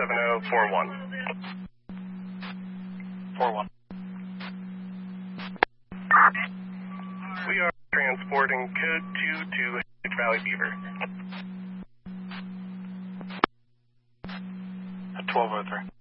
7041. 41. We are transporting code 2 to H Valley Beaver. 1203.